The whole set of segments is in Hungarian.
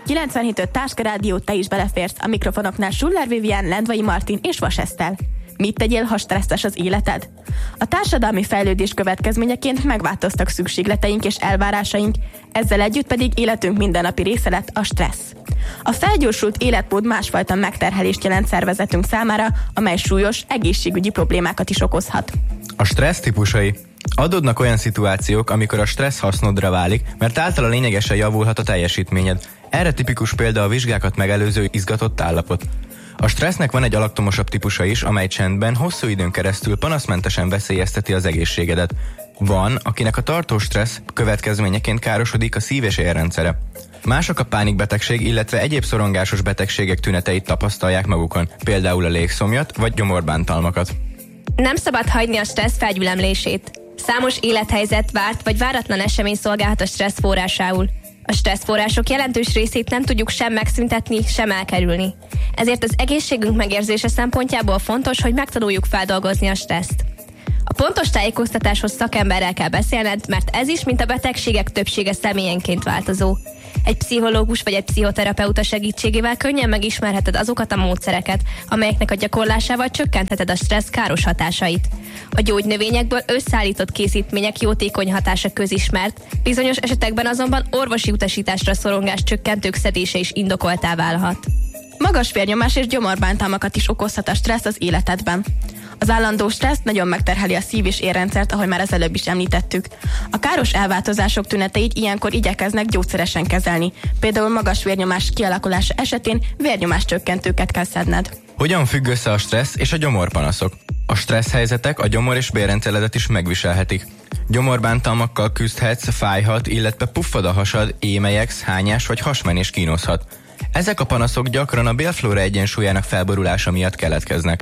97.5 Táska Rádió, te is beleférsz. A mikrofonoknál Schuller Vivian, Lendvai Martin és Vas Eszter. Mit tegyél, ha stresszes az életed? A társadalmi fejlődés következményeként megváltoztak szükségleteink és elvárásaink, ezzel együtt pedig életünk mindennapi része lett a stressz. A felgyorsult életmód másfajta megterhelést jelent szervezetünk számára, amely súlyos egészségügyi problémákat is okozhat. A stressz típusai. Adódnak olyan szituációk, amikor a stressz hasznodra válik, mert általa lényegesen javulhat a teljesítményed. Erre tipikus példa a vizsgákat megelőző izgatott állapot. A stressznek van egy alattomosabb típusa is, amely csendben, hosszú időn keresztül panaszmentesen veszélyezteti az egészségedet. Van, akinek a tartós stressz következményeként károsodik a szív- és érrendszere. Mások a pánikbetegség, illetve egyéb szorongásos betegségek tüneteit tapasztalják magukon, például a légszomjat vagy gyomorbántalmakat. Nem szabad hagyni a stressz felgyülemlését. Számos élethelyzet, várt vagy váratlan esemény szolgálhat a stressz forrásául. A stresszforrások jelentős részét nem tudjuk sem megszüntetni, sem elkerülni. Ezért az egészségünk megérzése szempontjából fontos, hogy megtanuljuk feldolgozni a stresszt. A pontos tájékoztatáshoz szakemberrel kell beszélned, mert ez is, mint a betegségek többsége személyenként változó. Egy pszichológus vagy egy pszichoterapeuta segítségével könnyen megismerheted azokat a módszereket, amelyeknek a gyakorlásával csökkentheted a stressz káros hatásait. A gyógynövényekből összeállított készítmények jótékony hatása közismert, bizonyos esetekben azonban orvosi utasításra szorongás csökkentők szedése is indokoltá válhat. Magas vérnyomás és gyomorbántalmakat is okozhat a stressz az életedben. Az állandó stressz nagyon megterheli a szív- és érrendszert, ahogy már az előbb is említettük. A káros elváltozások tüneteit ilyenkor igyekeznek gyógyszeresen kezelni. Például magas vérnyomás kialakulása esetén vérnyomás csökkentőket kell szedned. Hogyan függ össze a stressz és a gyomorpanaszok? A stressz helyzetek a gyomor- és bérrendszeredet is megviselhetik. Gyomorbántalmakkal küzdhetsz, fájhat, illetve puffad a hasad, émelyegsz, hányás vagy hasmenés kínozhat. Ezek a panaszok gyakran a bélflóra egyensúlyának felborulása miatt keletkeznek.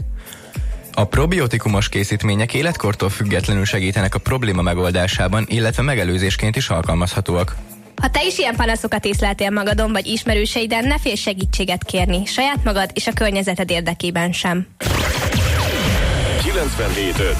A probiotikumos készítmények életkortól függetlenül segítenek a probléma megoldásában, illetve megelőzésként is alkalmazhatóak. Ha te is ilyen panaszokat észleltél magadon vagy ismerőseiden, ne félj segítséget kérni, saját magad és a környezeted érdekében sem. 97.5